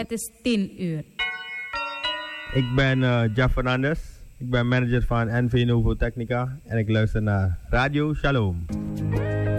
Het is 10 uur. Ik ben Jeff Fernandez. Ik ben manager van NV Novo Technica en ik luister naar Radio Shalom.